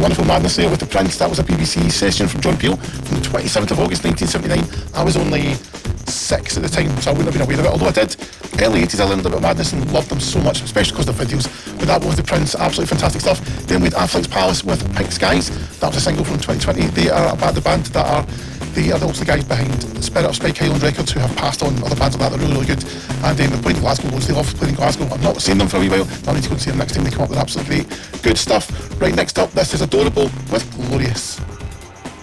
wonderful madness there with the Prince. That was a BBC session from John Peel from the 27th of August 1979. I was only 6 at the time, so I wouldn't have been aware of it, although I did. Early 80s I learned about Madness and loved them so much, especially because of the videos. But that was the Prince, absolutely fantastic stuff. Then we had Affleck's Palace with Pink Skies. That was a single from 2020. They are the band that are also the guys behind Spirit of Spike Highland Records, who have passed on other bands like that. They're really, really good. And they played in Glasgow loads. They love playing in Glasgow. I've not seen them for a wee while. I need to go and see them next time they come up with absolutely great good stuff. Right, next up, this is Adorable with Glorious.